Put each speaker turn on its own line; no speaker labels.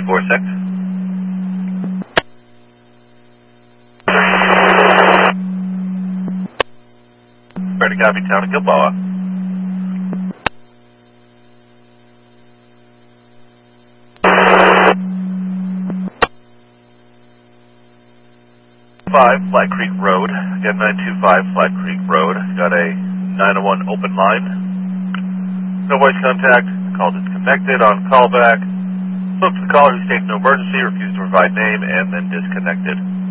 346. Ready to copy, town of Gilboa. Flat Creek Road. Got 925 Flat Creek Road. Got a 901 open line. No voice contact. Call disconnected. On callback. Spoke to the caller who stated no emergency, refused to provide name, and then disconnected.